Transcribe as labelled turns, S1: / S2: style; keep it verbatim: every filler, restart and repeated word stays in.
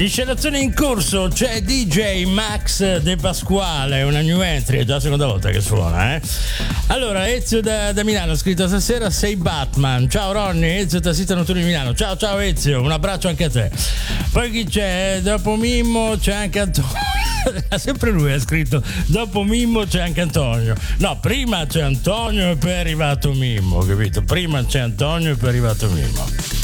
S1: Inscenazione in corso, c'è D J Max De Pasquale, una new entry, è già la seconda volta che suona, eh. Allora, Ezio da, da Milano ha scritto: stasera sei Batman. Ciao Ronny, Ezio tassista notturno di Milano. Ciao ciao Ezio, un abbraccio anche a te. Poi chi c'è? Dopo Mimmo c'è anche Antonio. Sempre lui ha scritto: dopo Mimmo c'è anche Antonio. No, prima c'è Antonio e poi è arrivato Mimmo, capito? Prima c'è Antonio e poi è arrivato Mimmo.